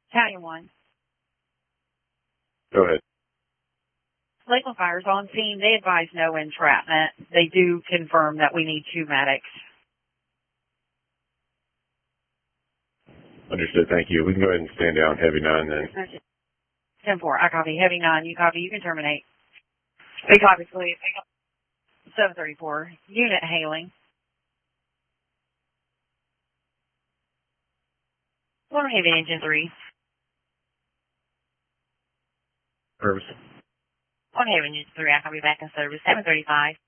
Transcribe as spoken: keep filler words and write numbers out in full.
Italian one. Go ahead. Lakeland Fire's on scene. They advise no entrapment. They do confirm that we need two medics. Understood. Thank you. We can go ahead and stand down heavy nine then. ten four. I copy. Heavy nine. You copy. You can terminate. Big copy, please. seven thirty-four. Unit hailing. One heavy engine three. Service. One heavy engine three. I copy back in service. seven thirty-five.